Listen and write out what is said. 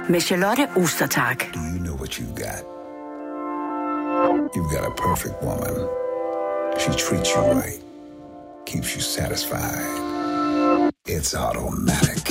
med Charlotte Ostertag. Do you know what you've got? You've got a perfect woman. She treats you right. Keeps you satisfied. It's automatic.